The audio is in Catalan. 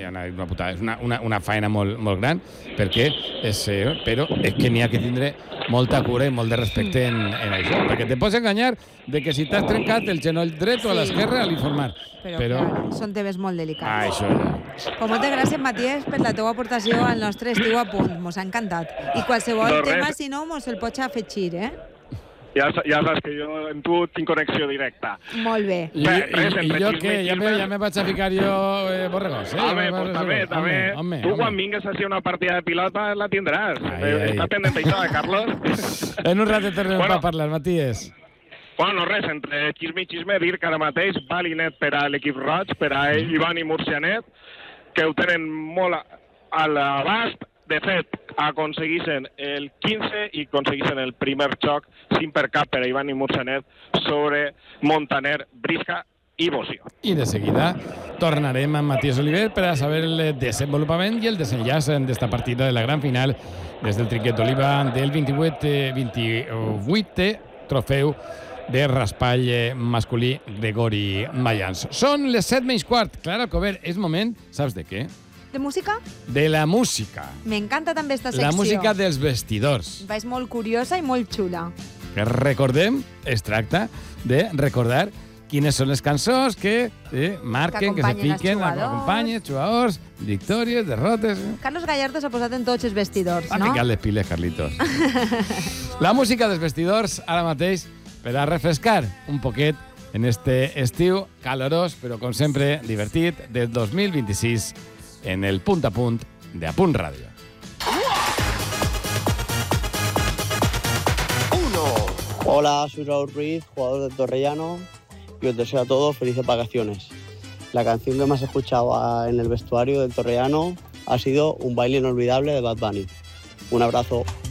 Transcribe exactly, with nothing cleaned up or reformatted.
una, una putada, és una, una, una faena molt, molt gran, perquè és, eh, però és que n'hi ha que tindre molta cura i molt de respecte en, en això, perquè te pots enganyar de que si t'has trencat el genoll dret o a l'esquerra a l'informar. Però, però... clar, són temes molt delicats. Ah, això ja. Pues moltes gràcies, Matías, per la teva aportació al nostre Estiu a Punt. Mos ha encantat. I qualsevol No, tema, res. si no, mos el pots afegir, eh? Ja, ja saps que jo amb tu tinc connexió directa. Molt bé. I, Bé, i, res, i entre jo xisme què? i Ja me, xisme. ja me vaig a ficar jo eh, borregós, eh? Home, Ja me pues vaig a- també, també. Home, home, Tu quan home. vingues a ser una partida de pilota la tindràs. Ai, Eh, ai. Estàs pendent d'això, eh, Carlos? En un rato tornem Bueno. a parlar, Matías. Bueno, res, entre xisme i xisme, dir que ara mateix valinet per a l'equip roig, per a ell, Ivan i Murcianet, que ho tenen molt a, a l'abast. De fet, aconseguissin el quinze i aconseguissin el primer xoc cinc per cap per a Ivan i Murcianet sobre Montaner, Brisca i Boció. I de seguida tornarem amb Matías Oliver per a saber el desenvolupament i el desenllaç d'esta partida de la gran final des del Trinquet d'Oliva del vint-i-vuitè vint-i-vuitè trofeu de raspall eh, masculí Gregori Mayans. Són les set menys quart. Clara Alcover, és moment, saps de què? De música? De la música. M'encanta també esta secció. La música dels vestidors. És molt curiosa i molt xula. Que recordem, es tracta de recordar quines són les cançons que eh, marquen, que, Que se acompanyen els fiquen, jugadors. acompanyen, jugadors, victòries, derrotes... Carlos Gallardo s'ha posat en tots els vestidors, Ha no? ficat les piles, Carlitos. La música dels vestidors, ara mateix, per a refrescar un poquet en este estiu calorós, però com sempre divertit, del dos mil vint-i-sis en el punt a punt de A Punt Ràdio. Hola, soy Raúl Ruiz, jugador de Torrellano, y os deseo a todos felices vacaciones. La canción que más he escuchado a- en el vestuario del Torrellano ha sido Un baile inolvidable de Bad Bunny. Un abrazo.